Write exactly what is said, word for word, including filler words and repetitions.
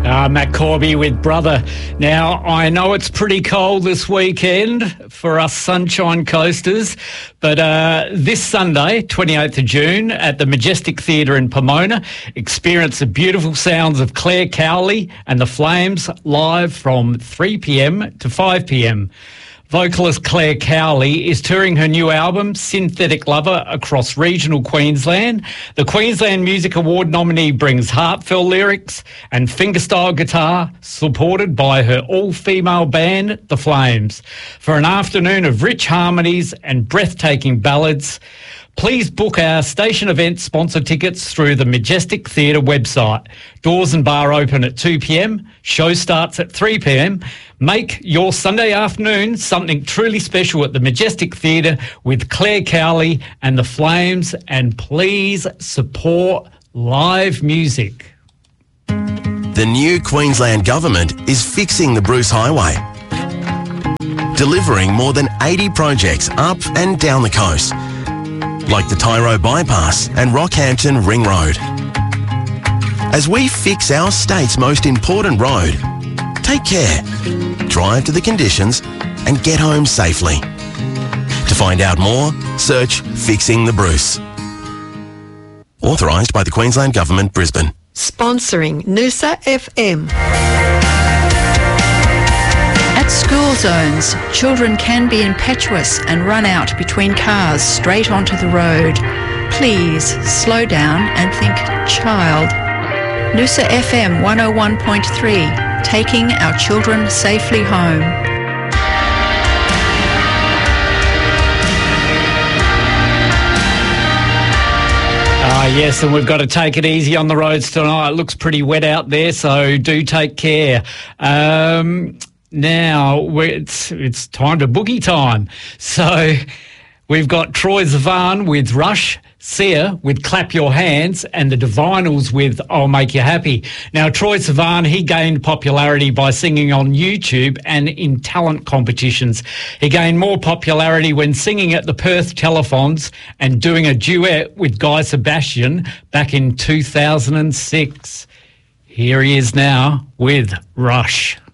Uh, Matt Corby with Brother. Now, I know it's pretty cold this weekend for us Sunshine Coasters, but uh, this Sunday, twenty-eighth of June, at the Majestic Theatre in Pomona, experience the beautiful sounds of Claire Cowley and the Flames live from three p m to five p m. Vocalist Claire Cowley is touring her new album, Synthetic Lover, across regional Queensland. The Queensland Music Award nominee brings heartfelt lyrics and fingerstyle guitar, supported by her all-female band, The Flames. For an afternoon of rich harmonies and breathtaking ballads, please book our station event sponsor tickets through the Majestic Theatre website. Doors and bar open at two p m. Show starts at three p m. Make your Sunday afternoon something truly special at the Majestic Theatre with Claire Cowley and the Flames, and please support live music. The new Queensland Government is fixing the Bruce Highway, delivering more than eighty projects up and down the coast, like the Tyro Bypass and Rockhampton Ring Road. As we fix our state's most important road, take care, drive to the conditions and get home safely. To find out more, search Fixing the Bruce. Authorised by the Queensland Government, Brisbane. Sponsoring Noosa F M. At school zones, children can be impetuous and run out between cars straight onto the road. Please slow down and think child. Noosa F M one oh one point three, taking our children safely home. Ah, yes, and we've got to take it easy on the roads tonight. It looks pretty wet out there, so do take care. Um... Now, it's it's time to boogie time. So we've got Troy Sivan with Rush, Sia with Clap Your Hands, and the Divinals with I'll Make You Happy. Now, Troy Sivan, he gained popularity by singing on YouTube and in talent competitions. He gained more popularity when singing at the Perth Telethons and doing a duet with Guy Sebastian back in two thousand six. Here he is now with Rush.